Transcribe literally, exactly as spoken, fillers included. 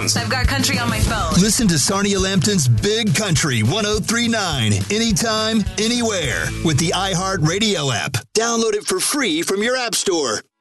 headphones. I've got country on my phone. Listen to Sarnia Lambton's Big Country one oh three point nine anytime, anywhere with the iHeartRadio app. Download it for free from your app store.